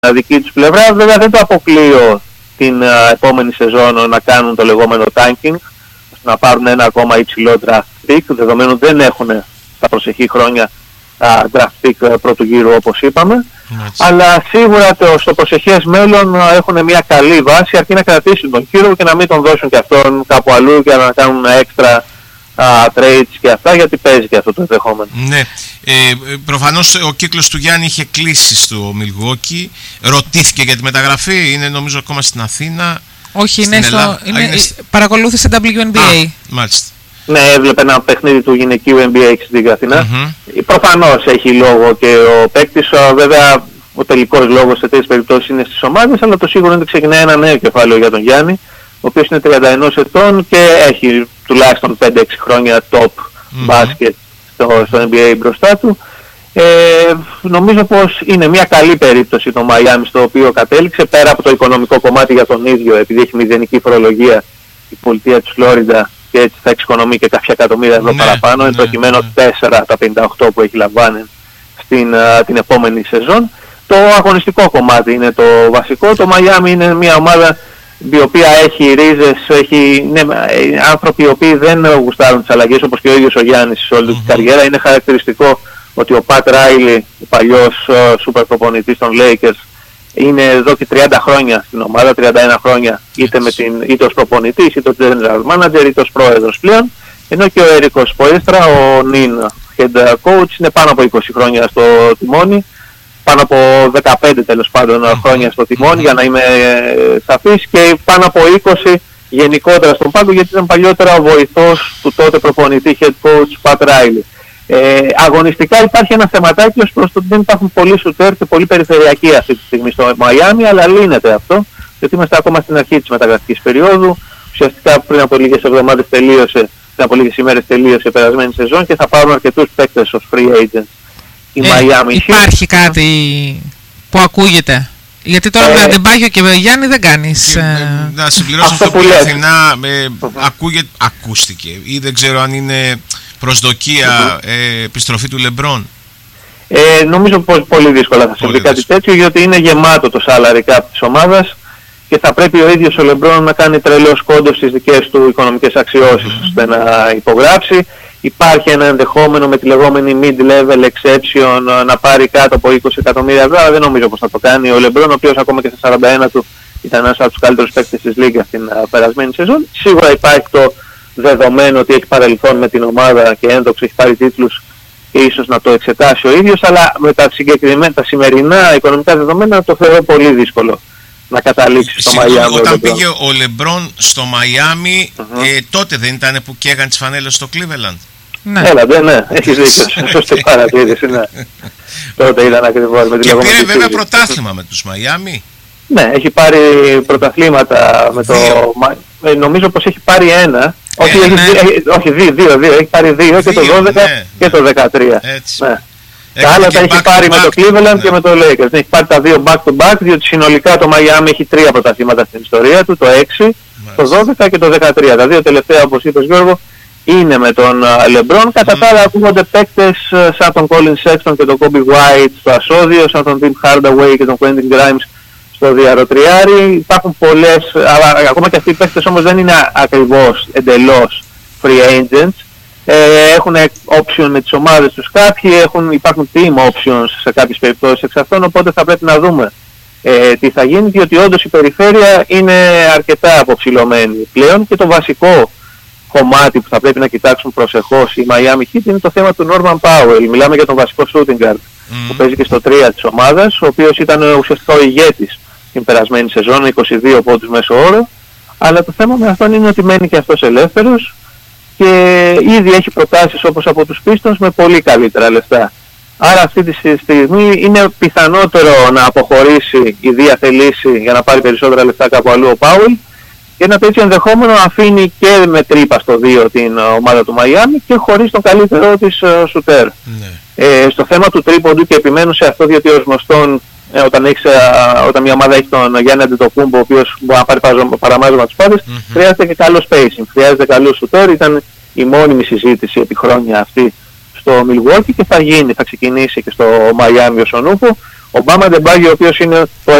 δική τους πλευρά. Βέβαια δεν το αποκλείω την επόμενη σεζόν να κάνουν το λεγόμενο tanking, να πάρουν ένα ακόμα υψηλό draft pick, δεδομένου δεν έχουν τα προσεχή χρόνια draft pick πρώτου γύρου όπως είπαμε. Αλλά σίγουρα στο προσεχές μέλλον έχουν μια καλή βάση, αρκεί να κρατήσουν τον Hero και να μην τον δώσουν και αυτόν κάπου αλλού και να κάνουν έξτρα trades και αυτά, γιατί παίζει και αυτό το ενδεχόμενο. Ναι, προφανώς ο κύκλος του Γιάννη είχε κλείσει στο Milwaukee. Ρωτήθηκε για τη μεταγραφή, είναι νομίζω ακόμα στην Αθήνα. Όχι, παρακολούθησε WNBA. Μάλιστα. Ναι, έβλεπε ένα παιχνίδι του γυναικείου NBA στην Αθήνα. Προφανώς έχει λόγο και ο παίκτης, βέβαια ο τελικός λόγος σε τέτοιες περιπτώσεις είναι στις ομάδες, αλλά το σίγουρο είναι ότι ξεκινάει ένα νέο κεφάλαιο για τον Γιάννη, ο οποίος είναι 31 ετών και έχει τουλάχιστον 5-6 χρόνια top μπάσκετ στο NBA μπροστά του. Νομίζω πως είναι μια καλή περίπτωση το Μαϊάμι στο οποίο κατέληξε, πέρα από το οικονομικό κομμάτι για τον ίδιο, επειδή έχει μηδενική φορολογία η πολιτεία της Φλόριντα και έτσι θα εξοικονομεί και κάποια εκατομμύρια ευρώ παραπάνω, εν προκειμένου 4 τα 58 που έχει λαμβάνει την επόμενη σεζόν. Το αγωνιστικό κομμάτι είναι το βασικό. Το Μαϊάμι είναι μια ομάδα η οποία έχει ρίζες, άνθρωποι οι οποίοι δεν γουστάρουν τις αλλαγές, όπως και ο ίδιος ο Γιάννης σε όλη την καριέρα. Είναι χαρακτηριστικό ότι ο Πατ Ράιλι, ο παλιός σούπερ προπονητής των Lakers, είναι εδώ και 30 χρόνια στην ομάδα, 31 χρόνια, είτε ως προπονητής, είτε ως general manager, είτε ως πρόεδρος πλέον, ενώ και ο Έρικος Σποέστρα, ο νυν head coach, είναι πάνω από 20 χρόνια στο τιμόνι, πάνω από 15 τέλος πάντων χρόνια στο τιμόνι, για να είμαι σαφής, και πάνω από 20 γενικότερα στον πάγκο, γιατί ήταν παλιότερα ο βοηθός του τότε προπονητή head coach Pat Riley. Αγωνιστικά υπάρχει ένα θεματάκι ως προς το ότι δεν υπάρχουν πολλοί σουτέρ και πολλοί περιφερειακοί αυτή τη στιγμή στο Μαϊάμι, αλλά λύνεται αυτό, γιατί είμαστε ακόμα στην αρχή της μεταγραφικής περίοδου. Ουσιαστικά πριν από λίγες εβδομάδες πριν από λίγες ημέρες τελείωσε η περασμένη σεζόν και θα πάρουν αρκετούς παίκτες ως free agents η Miami. Υπάρχει κάτι που ακούγεται? Γιατί τώρα με Αντεμπάγιο και με Γιάννη δεν κάνεις. Να συμπληρώσω αυτό που λέει Αθηνά, ακούστηκε ή δεν ξέρω αν είναι προσδοκία επιστροφή του Λεμπρόν. Νομίζω πως πολύ δύσκολα θα συμβεί κάτι τέτοιο, γιατί είναι γεμάτο το salary cap της ομάδας και θα πρέπει ο ίδιος ο Λεμπρόν να κάνει τρελό σκόντο στις δικές του οικονομικές αξιώσεις ώστε να υπογράψει. Υπάρχει ένα ενδεχόμενο με τη λεγόμενη mid-level exception να πάρει κάτω από 20 εκατομμύρια ευρώ, αλλά δεν νομίζω πως θα το κάνει ο Λεμπρόν, ο οποίος ακόμα και στα 41 του ήταν ένας από τους καλύτερους παίκτες της Λίγκας στην περασμένη σεζόν. Σίγουρα υπάρχει το δεδομένο ότι έχει παρελθόν με την ομάδα και ένδοξο, έχει πάρει τίτλους και ίσως να το εξετάσει ο ίδιος, αλλά με τα σημερινά οικονομικά δεδομένα το θεωρώ πολύ δύσκολο να καταλήξει στο Μαϊάμι. Όταν πήγε ο Λεμπρόν στο Μαϊάμι, τότε δεν ήταν που καίγαν τις φανέλες στο Cleveland? Ναι. Ναι, έχεις δίκιο. Σωστή παρατήρηση, ναι. Τότε ήταν ακριβώς με τη και πήρε βέβαια πρωτάθλημα με τους Μαϊάμι. Ναι, έχει πάρει πρωταθλήματα με το... νομίζω πως έχει πάρει ένα. Όχι, δύο. Έχει πάρει δύο και το 12 και το 13. Ναι. Τα άλλα τα έχει πάρει με το Cleveland και με το Lakers. Έχει πάρει τα δύο back to back, διότι συνολικά το Miami έχει 3 πρωταθλήματα στην ιστορία του, το 6, το 12 και το 13. Τα δύο τελευταία, όπως είπες Γιώργο, είναι με τον LeBron. Κατά τα άλλα ακούγονται παίκτες σαν τον Colin Sexton και τον Kobe White στο ασώδιο, σαν τον Tim Hardaway και τον Quentin Grimes στο διαρροτριάρι. Υπάρχουν πολλές, αλλά ακόμα και αυτοί οι παίκτες όμως δεν είναι ακριβώς εντελώς free agents. Έχουν option με τις ομάδες τους κάποιοι, υπάρχουν team options σε κάποιες περιπτώσεις εξ αυτών, οπότε θα πρέπει να δούμε τι θα γίνει, διότι όντως η περιφέρεια είναι αρκετά αποψηλωμένη πλέον και το βασικό κομμάτι που θα πρέπει να κοιτάξουν προσεχώς οι Miami Heat είναι το θέμα του Norman Powell. Μιλάμε για τον βασικό shooting guard που παίζει και στο 3 της ομάδας, ο οποίος ήταν ουσιαστικά ο ηγέτης την περασμένη σεζόν, 22 πόντους μέσο όρο, αλλά το θέμα με αυτόν είναι ότι μένει και αυτός ελεύθερος και ήδη έχει προτάσεις όπως από τους Pistons με πολύ καλύτερα λεφτά. Άρα αυτή τη στιγμή είναι πιθανότερο να αποχωρήσει η διαθελήση για να πάρει περισσότερα λεφτά κάπου αλλού ο Πάουελ, και ένα τέτοιο ενδεχόμενο αφήνει και με τρύπα στο 2 την ομάδα του Μαϊάμι και χωρίς τον καλύτερό της σουτέρ. Στο θέμα του τρίποντου, και επιμένω σε αυτό διότι ως γνωστόν όταν μια ομάδα έχει τον Γιάννη Αντετοκούμπο, ο οποίος μπορεί να πάρει παραμάζωμα τους πάντες, χρειάζεται και καλό spacing, χρειάζεται καλό σουτέρ. Ήταν η μόνιμη συζήτηση επί χρόνια αυτή στο Milwaukee και θα ξεκινήσει και στο Miami ο Σονούπο, Ο Μπάμα Ντεμπάγιο, ο οποίος είναι